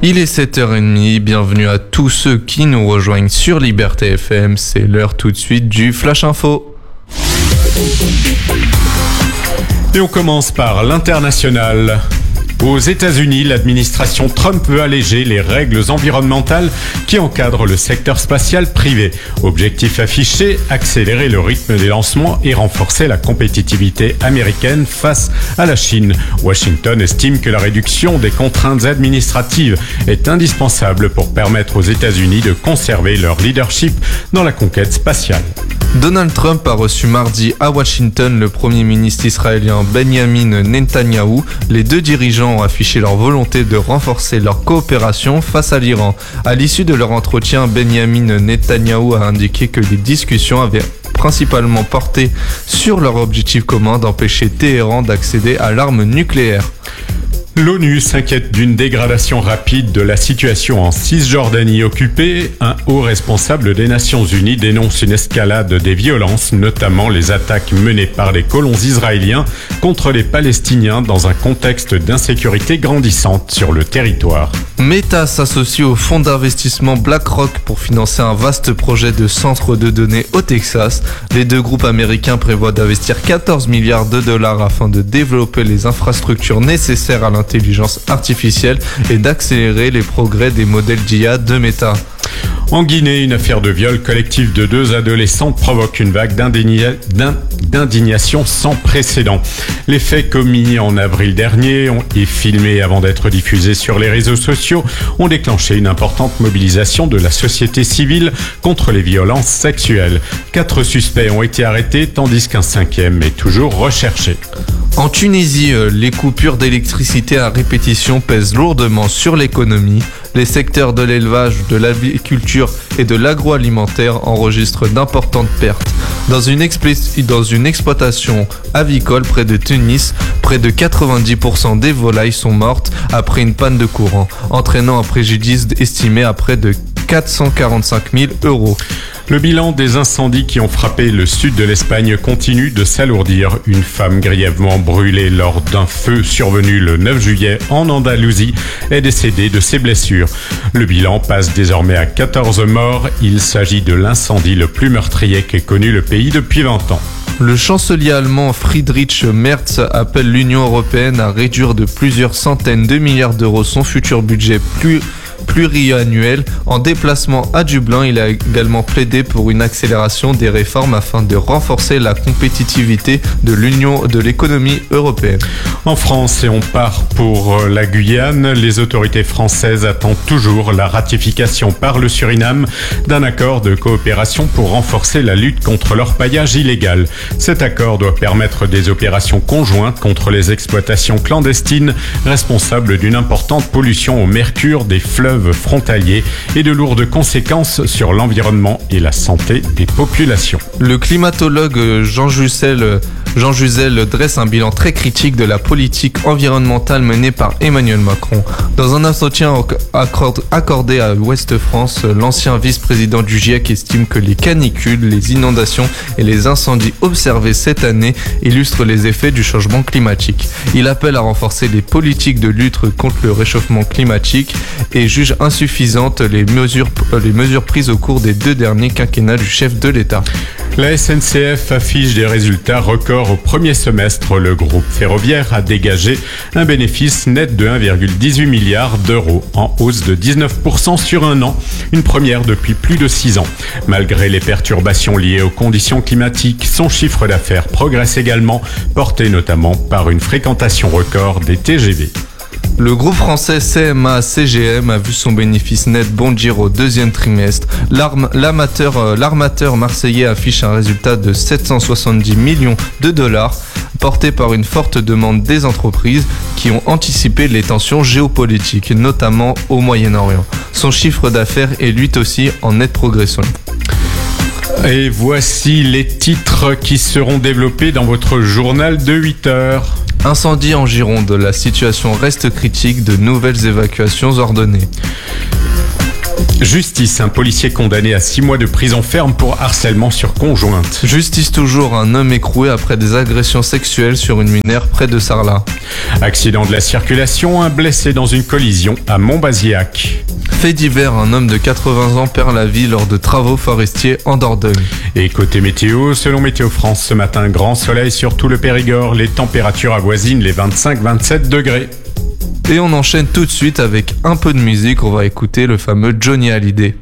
Il est 7h30, bienvenue à tous ceux qui nous rejoignent sur Liberté FM, c'est l'heure tout de suite du Flash Info. Et on commence par l'international. Aux États-Unis, l'administration Trump veut alléger les règles environnementales qui encadrent le secteur spatial privé. Objectif affiché, accélérer le rythme des lancements et renforcer la compétitivité américaine face à la Chine. Washington estime que la réduction des contraintes administratives est indispensable pour permettre aux États-Unis de conserver leur leadership dans la conquête spatiale. Donald Trump a reçu mardi à Washington le Premier ministre israélien Benjamin Netanyahou. Les deux dirigeants ont affiché leur volonté de renforcer leur coopération face à l'Iran. À l'issue de leur entretien, Benjamin Netanyahou a indiqué que les discussions avaient principalement porté sur leur objectif commun d'empêcher Téhéran d'accéder à l'arme nucléaire. L'ONU s'inquiète d'une dégradation rapide de la situation en Cisjordanie occupée. Un haut responsable des Nations Unies dénonce une escalade des violences, notamment les attaques menées par les colons israéliens contre les Palestiniens dans un contexte d'insécurité grandissante sur le territoire. Meta s'associe au fonds d'investissement BlackRock pour financer un vaste projet de centre de données au Texas. Les deux groupes américains prévoient d'investir 14 milliards de dollars afin de développer les infrastructures nécessaires à l'intelligence artificielle et d'accélérer les progrès des modèles d'IA de Meta. En Guinée, une affaire de viol collectif de 2 adolescentes provoque une vague d'indignation sans précédent. Les faits commis en avril dernier et filmés avant d'être diffusés sur les réseaux sociaux ont déclenché une importante mobilisation de la société civile contre les violences sexuelles. 4 suspects ont été arrêtés tandis qu'un 5e est toujours recherché. En Tunisie, les coupures d'électricité à répétition pèsent lourdement sur l'économie. Les secteurs de l'élevage, de l'agriculture et de l'agroalimentaire enregistrent d'importantes pertes. Dans une exploitation avicole près de Tunis, près de 90% des volailles sont mortes après une panne de courant, entraînant un préjudice estimé à près de 445 000 €. Le bilan des incendies qui ont frappé le sud de l'Espagne continue de s'alourdir. Une femme grièvement brûlée lors d'un feu survenu le 9 juillet en Andalousie est décédée de ses blessures. Le bilan passe désormais à 14 morts. Il s'agit de l'incendie le plus meurtrier qu'ait connu le pays depuis 20 ans. Le chancelier allemand Friedrich Merz appelle l'Union européenne à réduire de plusieurs centaines de milliards d'euros son futur budget pluriannuel. En déplacement à Dublin, il a également plaidé pour une accélération des réformes afin de renforcer la compétitivité de l'économie européenne. En France, et on part pour la Guyane, les autorités françaises attendent toujours la ratification par le Suriname d'un accord de coopération pour renforcer la lutte contre l'orpaillage illégal. Cet accord doit permettre des opérations conjointes contre les exploitations clandestines responsables d'une importante pollution au mercure des fleuves frontaliers et de lourdes conséquences sur l'environnement et la santé des populations. Le climatologue Jean Jussel dresse un bilan très critique de la politique environnementale menée par Emmanuel Macron. Dans un entretien accordé à Ouest France, l'ancien vice-président du GIEC estime que les canicules, les inondations et les incendies observés cette année illustrent les effets du changement climatique. Il appelle à renforcer les politiques de lutte contre le réchauffement climatique et juge insuffisantes les mesures prises au cours des 2 derniers quinquennats du chef de l'État. La SNCF affiche des résultats records au premier semestre. Le groupe ferroviaire a dégagé un bénéfice net de 1,18 milliard d'euros, en hausse de 19% sur un an, une première depuis plus de 6 ans. Malgré les perturbations liées aux conditions climatiques, son chiffre d'affaires progresse également, porté notamment par une fréquentation record des TGV. Le groupe français CMA-CGM a vu son bénéfice net bondir au 2e trimestre. L'armateur marseillais affiche un résultat de 770 millions de dollars, porté par une forte demande des entreprises qui ont anticipé les tensions géopolitiques, notamment au Moyen-Orient. Son chiffre d'affaires est lui aussi en nette progression. Et voici les titres qui seront développés dans votre journal de 8 heures. Incendie en Gironde, la situation reste critique, de nouvelles évacuations ordonnées. Justice, un policier condamné à 6 mois de prison ferme pour harcèlement sur conjointe. Justice toujours, un homme écroué après des agressions sexuelles sur une mineure près de Sarlat. Accident de la circulation, un blessé dans une collision à Montbazillac. Fait divers, un homme de 80 ans perd la vie lors de travaux forestiers en Dordogne. Et côté météo, selon Météo France, ce matin, grand soleil sur tout le Périgord, les températures avoisinent les 25-27 degrés. Et on enchaîne tout de suite avec un peu de musique, on va écouter le fameux Johnny Hallyday.